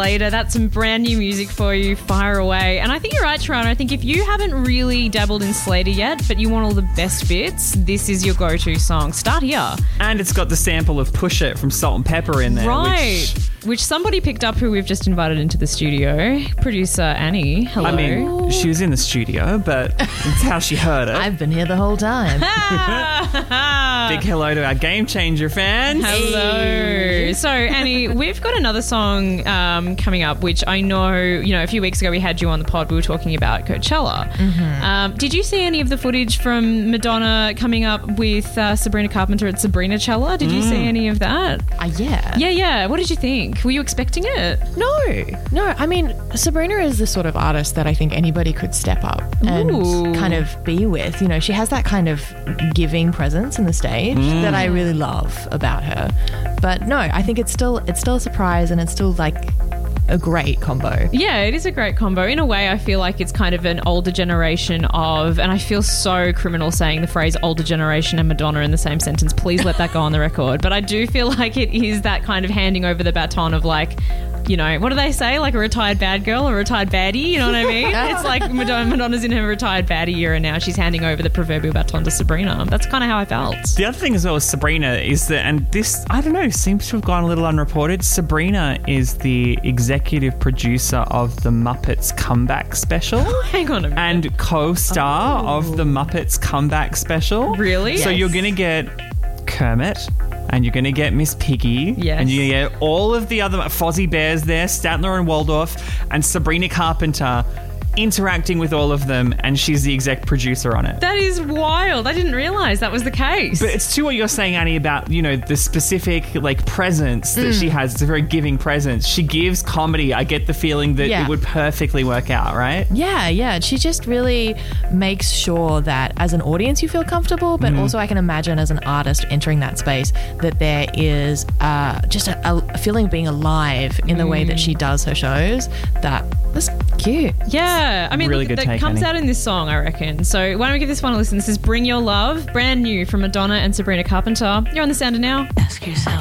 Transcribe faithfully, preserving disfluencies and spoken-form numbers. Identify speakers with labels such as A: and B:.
A: Later, that's some brand new music for you. Fire away. And I think you're right, Toronto. I think if you haven't really dabbled in Slater yet, but you want all the best bits, this is your go-to song. Start here.
B: And it's got the sample of Push It from Salt and Pepper in there.
A: Right.
B: Which,
A: which somebody picked up who we've just invited into the studio. Producer Annie. Hello.
B: I mean, she was in the studio, but it's how she heard it.
C: I've been here the whole time.
B: Big hello to our Game Changer fans.
A: Hello. So, Annie, we've got another song um, coming up, which I know, you know, a few weeks ago we had you on the pod. We were talking about Coachella.
C: Mm-hmm.
A: Um, did you see any of the footage from Madonna coming up with uh, Sabrina Carpenter at Sabrina Cella? Did you
B: Mm.
A: see any of that?
C: Uh, yeah.
A: Yeah, yeah. What did you think? Were you expecting it?
C: No, no. I mean, Sabrina is the sort of artist that I think anybody could step up and
A: Ooh.
C: kind of be with. You know, she has that kind of giving presence in the stage
B: Mm.
C: that I really love about her. But no, I think it's still it's still a surprise and it's still like a great combo.
A: Yeah, it is a great combo. In a way, I feel like it's kind of an older generation of, and I feel so criminal saying the phrase older generation and Madonna in the same sentence. Please let that go on the record. But I do feel like it is that kind of handing over the baton of like, you know, what do they say? Like a retired bad girl or a retired baddie? You know what I mean? It's like Madonna, Madonna's in her retired baddie era now. She's handing over the proverbial baton to Sabrina. That's kind of how I felt.
B: The other thing as well with Sabrina is that, and this, I don't know, seems to have gone a little unreported, Sabrina is the executive producer of the Muppets Comeback Special.
A: Hang on a minute.
B: And co-star
C: Oh.
B: of the Muppets Comeback Special.
A: Really?
B: So
C: Yes.
B: you're going to get Kermit, and you're going to get Miss Piggy,
A: Yes.
B: and you're going to get all of the other Fozzie Bears there, Statler and Waldorf, and Sabrina Carpenter interacting with all of them, and she's the exec producer on it.
A: That is wild. I didn't realise that was the case.
B: But it's to what you're saying, Annie, about, you know, the specific, like, presence that she has. It's a very giving presence. She gives comedy. I get the feeling that
C: Yeah.
B: it would perfectly work out, right?
C: Yeah, yeah. She just really makes sure that as an audience you feel comfortable, but also I can imagine as an artist entering that space that there is uh, just a, a feeling of being alive in the way that she does her shows. That was cute.
A: Yeah, I mean,
B: Really
A: look,
B: good
A: that
B: take,
A: comes
B: Annie.
A: out in this song, I reckon. So why don't we give this one a listen? This is Bring Your Love, brand new from Madonna and Sabrina Carpenter. You're on The Sounder now.
D: Ask yourself.